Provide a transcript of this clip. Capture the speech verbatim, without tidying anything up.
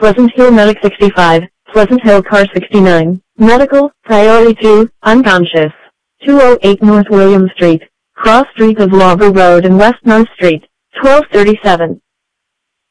Pleasant Hill Medic sixty-five, Pleasant Hill Car sixty-nine, Medical, Priority two, Unconscious. two oh eight North William Street, Cross Street of Lauber Road and West ninth Street, twelve thirty-seven.